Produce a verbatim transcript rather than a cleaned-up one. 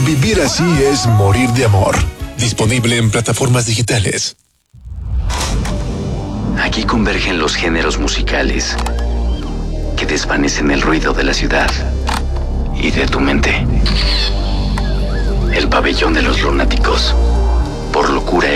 Vivir así es morir de amor. Disponible en plataformas digitales. Aquí convergen los géneros musicales que desvanecen el ruido de la ciudad y de tu mente. El pabellón de los lunáticos, por locura